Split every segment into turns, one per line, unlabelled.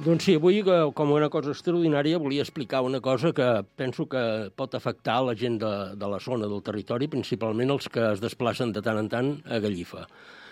Doncs sí, avui, com una cosa extraordinària, volia explicar una cosa que penso que pot afectar la gent de la zona del territori, principalment els que es desplacen de tant en tant a Gallifa.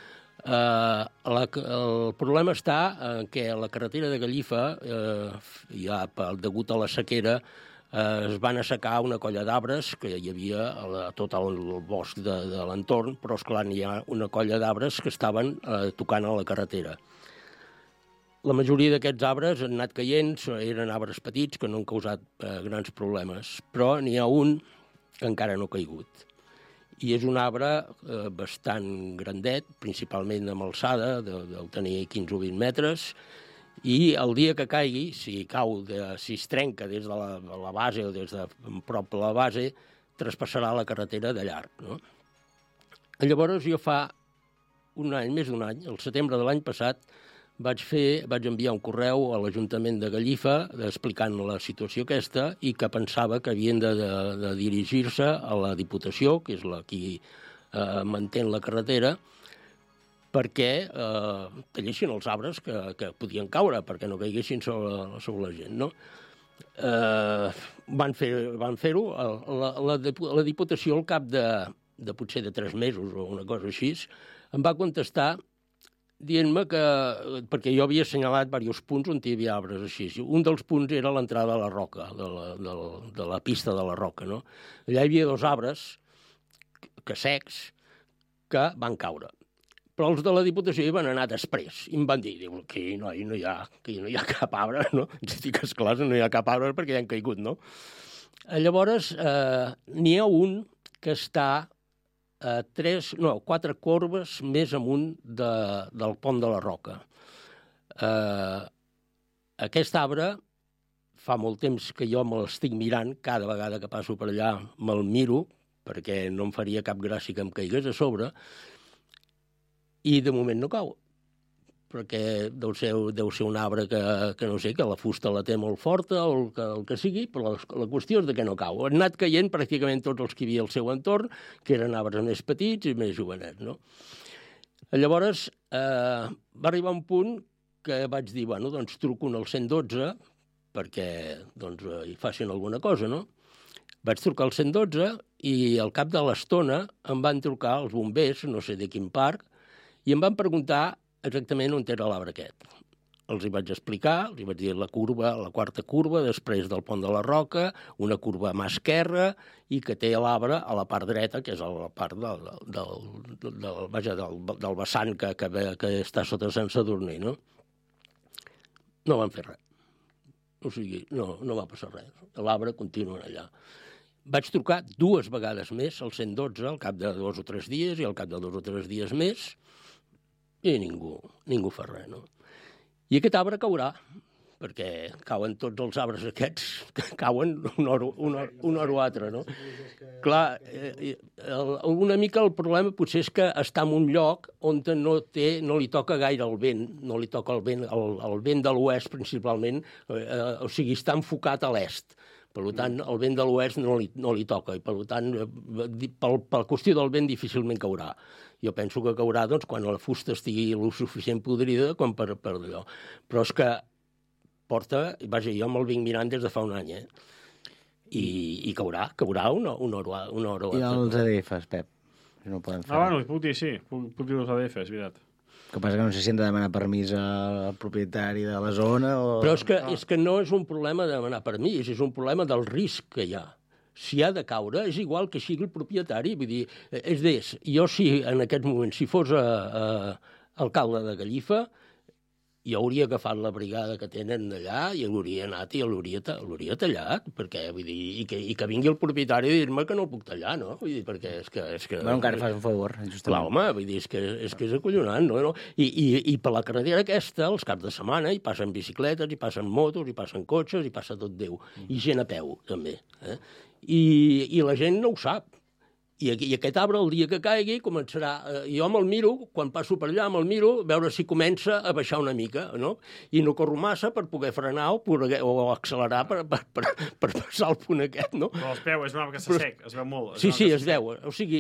El problema està en què a la carretera de Gallifa, ja degut a la sequera, es van assecar una colla d'arbres que hi havia a tot el bosc de l'entorn, però, esclar, n'hi ha una colla d'arbres que estaven tocant a la carretera. La majoria d'aquests arbres han anat caient, eren arbres petits que no han causat grans problemes, però n'hi ha un que encara no ha caigut. I és un arbre bastant grandet, principalment amb alçada, deu tenir 15 o 20 metres, i el dia que caigui, si es trenca des de la base o des de prop de la base, traspassarà la carretera de llarg, no? Llavors jo fa un any, més d'un any, el setembre de l'any passat, vaig enviar un correu a l'Ajuntament de Gallifa explicant la situació aquesta i que pensava que havien de dirigir-se a la Diputació, que és la qui mantén la carretera, perquè tallessin els arbres que podien caure, perquè no caiguessin sobre la gent, no? Van fer-ho. La Diputació, al cap de potser de 3 mesos o una cosa així, em va contestar dient-me que, perquè jo havia assenyalat diversos punts on hi havia arbres així. Un dels punts era l'entrada a la roca, de la pista de la roca, no? Allà hi havia 2 arbres secs que van caure. Però els de la Diputació hi van anar després i em van dir, que no hi ha cap arbre, no? Ens dic, esclar, no hi ha cap arbre perquè ja han caigut, no? Llavors, n'hi ha un que està 4 corbes més amunt del pont de la Roca. Aquest arbre fa molt temps que jo me l'estic mirant, cada vegada que passo per allà me'l miro, perquè no em faria cap gràcia que em caigués a sobre, i de moment no cau, perquè deu ser un arbre que no sé, que la fusta la té molt forta o el que sigui, però la qüestió és de que no cau. Han anat caient pràcticament tots els que hi havia al seu entorn, que eren arbres més petits i més jovenets, no? Llavors, va arribar un punt que vaig dir, bueno, doncs truco al 112 perquè hi facin alguna cosa, no? Vaig trucar al 112 i al cap de l'estona em van trucar els bombers, no sé de quin parc, i em van preguntar exactament on era l'arbre aquest. Els hi vaig explicar, els hi vaig dir la 4ª curva, després del pont de la Roca, una curva a mà esquerra, i que té l'arbre a la part dreta, que és a la part del vessant que està sota Sant Sadurní, no? No van fer res. O sigui, no va passar res. L'arbre continua allà. Vaig trucar 2 vegades més al 112, al cap de 2 o 3 dies, i al cap de 2 o 3 dies més, i ningú fa res, no? I aquest arbre caurà, perquè cauen tots els arbres aquests, que cauen una hora o altra, no? Clar, una mica el problema potser és que està en un lloc on no li toca gaire el vent, no li toca el vent de l'oest principalment, o sigui, està enfocat a l'est. Per tant, el vent de l'oest no li toca i, per tant, per qüestió del vent difícilment caurà. Jo penso que caurà quan la fusta estigui lo suficient podrida com per allò. Però és que jo me'l vinc mirant des de fa un any, i caurà una hora.
I els ADFs, Pep? No poden fer.
Bueno, puc dir, sí, puc dir els ADFs, és veritat.
El que passa que no sé si hem de demanar permís al propietari de la zona o...
Però és que no és un problema de demanar permís, és un problema del risc que hi ha. Si ha de caure, és igual que sigui el propietari. Vull dir, jo en aquest moment, si fos alcalde de Gallifa, jo hauria agafat la brigada que tenen allà i l'hauria anat i l'hauria tallat, perquè, vull dir, i que vingui el propietari a dir-me que no el puc tallar, no? Vull dir, perquè és que...
Bueno, encara fas un favor, justament.
Clar, home, vull dir, és que és acollonant, no? I per la carretera aquesta, els caps de setmana, hi passen bicicletes, hi passen motos, hi passen cotxes, hi passa tot Déu. I gent a peu, també. I la gent no ho sap. I aquest arbre, el dia que caigui, començarà... Jo me'l miro, quan passo per allà, me'l miro, veure si comença a baixar una mica, no? I no corro massa per poder frenar o accelerar per passar el punt aquest, no?
Però es veu, és un arbre que s'assec, es veu molt.
Sí, es veu. O sigui,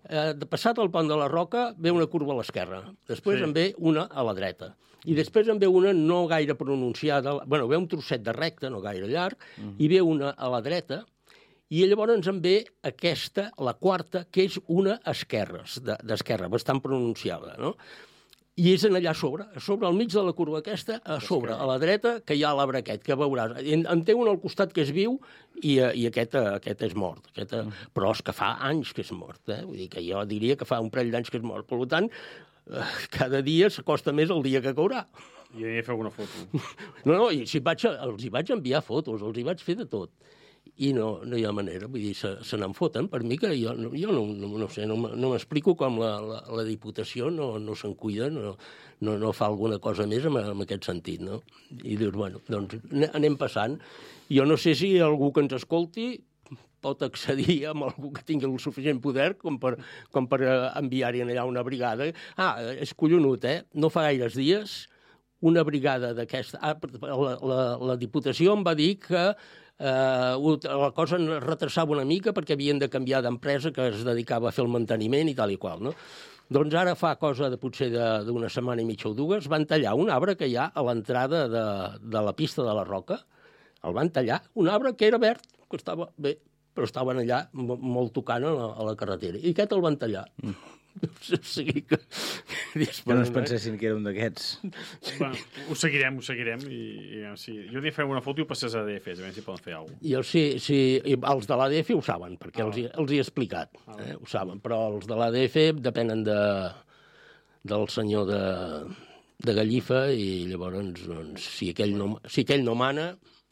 de passat el pont de la Roca ve una curva a l'esquerra, després en ve una a la dreta, i després en ve una no gaire pronunciada, bueno, ve un trosset de recte, no gaire llarg, i ve una a la dreta, i llavors en ve aquesta, la quarta, que és una d'esquerra, bastant pronunciada, no? I és allà a sobre al mig de la curva aquesta, a sobre, a la dreta, que hi ha l'arbre aquest, que veuràs. En té un al costat que és viu i aquest és mort. Però és que fa anys que és mort. Vull dir que jo diria que fa un parell d'anys que és mort. Per tant, cada dia s'acosta més el dia que caurà.
I ja feu una foto.
No, i els hi vaig enviar fotos, els hi vaig fer de tot. I no hi ha manera, vull dir, se n'en foten. Per mi que jo no sé, no m'explico com la Diputació no se'n cuida, no fa alguna cosa més en aquest sentit, no? I dius, bueno, doncs anem passant. Jo no sé si algú que ens escolti pot accedir amb algú que tingui el suficient poder com per enviar-hi allà una brigada. És collonut, No fa gaires dies una brigada d'aquesta... La Diputació em va dir que la cosa es retrasava una mica perquè havien de canviar d'empresa que es dedicava a fer el manteniment i tal i qual, no? Doncs ara fa cosa potser d'una setmana i mitja o dues, van tallar un arbre que hi ha a l'entrada de la pista de la Roca. El van tallar, un arbre que era verd, que estava bé, però estaven allà molt tocant a la carretera. I aquest el van tallar. O sigui que
no es pensessin que era un d'aquests.
Bueno, ho seguirem. I sí. Jo n'hi faré una foto i ho passés a ADF, a veure si poden fer alguna cosa.
Jo sí, els de l'ADF ho saben, perquè els hi he explicat. Ho saben, però els de l'ADF depenen del senyor de Gallifa i llavors, doncs, si aquell no mana...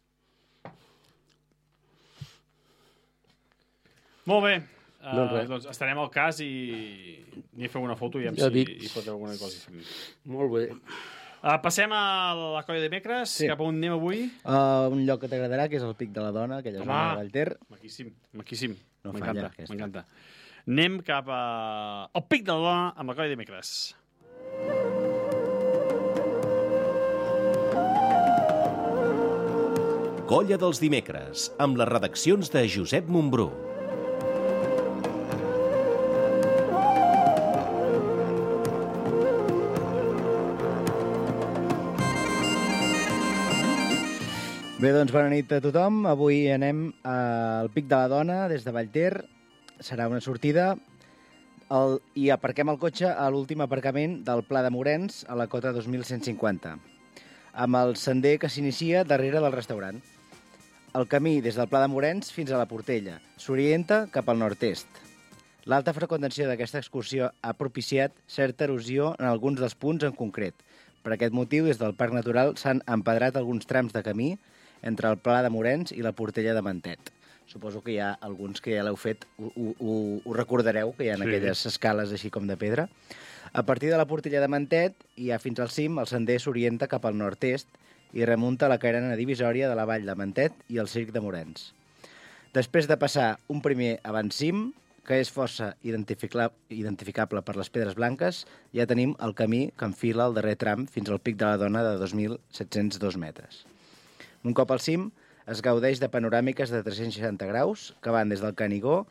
Molt bé. Doncs estarem al cas i n'hi feu una foto i si hi pot haver alguna cosa.
Molt bé.
Passem a la colla de Dimecres. Cap a on anem avui?
Un lloc que t'agradarà, que és el Pic de la Dona, aquella zona de Vallter.
Maquíssim.
No
m'encanta. Anem cap al Pic de la Dona amb la colla de Dimecres.
Colla dels Dimecres, amb les redaccions de Josep Montbrú.
Bé, doncs bona nit a tothom. Avui anem al Pic de la Dona, des de Vallter. Serà una sortida i aparquem el cotxe a l'últim aparcament del Pla de Morens, a la cota 2150, amb el sender que s'inicia darrere del restaurant. El camí des del Pla de Morens fins a la Portella s'orienta cap al nord-est. L'alta freqüentació d'aquesta excursió ha propiciat certa erosió en alguns dels punts en concret. Per aquest motiu, des del Parc Natural s'han empedrat alguns trams de camí entre el Pla de Morens i la Portella de Mentet. Suposo que hi ha alguns que ja l'heu fet, ho recordareu, que hi ha aquelles escales així com de pedra. A partir de la Portella de Mentet i ja fins al cim, el sender s'orienta cap al nord-est i remunta la carena divisòria de la vall de Mentet i el Circ de Morens. Després de passar un primer avant-cim, que és força identificable per les pedres blanques, ja tenim el camí que enfila el darrer tram fins al Pic de la Dona de 2.702 metres. Un cop al cim, es gaudeix de panoràmiques de 360 graus que van des del Canigó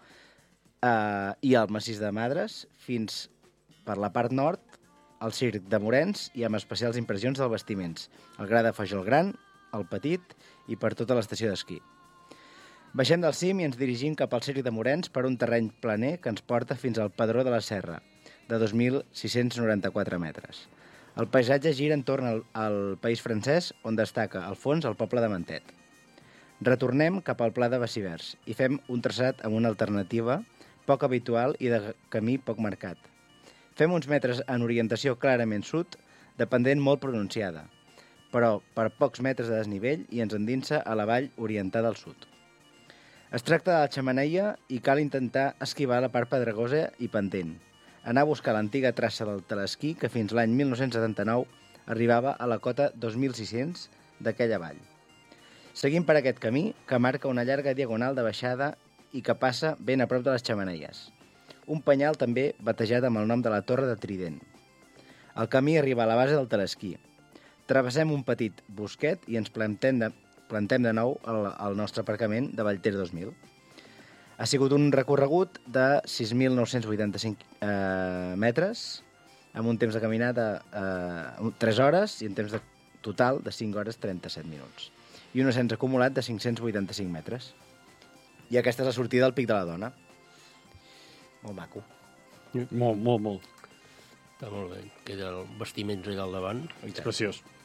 i el massís de Madres fins per la part nord al Circ de Morens i amb especials impressions dels bastiments, el Gra de Fajol Gran, el Petit i per tota l'estació d'esquí. Baixem del cim i ens dirigim cap al Circ de Morens per un terreny planer que ens porta fins al Pedró de la Serra, de 2.694 metres. El paisatge gira entorn al País Francès, on destaca al fons el poble de Mentet. Retornem cap al Pla de Bacivers i fem un traçat amb una alternativa poc habitual i de camí poc marcat. Fem uns metres en orientació clarament sud, de pendent molt pronunciada, però per pocs metres de desnivell i ens endinsa a la vall orientada al sud. Es tracta de la Xemeneia i cal intentar esquivar la part pedregosa i pendent, anar a buscar l'antiga traça del telesquí que fins l'any 1979 arribava a la cota 2.600 d'aquella vall. Seguim per aquest camí, que marca una llarga diagonal de baixada i que passa ben a prop de les Xemeneies. Un penyal també batejat amb el nom de la Torre de Trident. El camí arriba a la base del telesquí. Travessem un petit bosquet i ens plantem de nou al nostre aparcament de Vallter 2000. Ha sigut un recorregut de 6.985 metres, amb un temps de caminata 3 hores i un temps total de 5 hores 37 minuts. I un ascens acumulat de 585 metres. I aquesta és la sortida del Pic de la Dona. Molt maco.
Molt.
Està molt bé. Queda el vestiment allà al davant.
És preciós.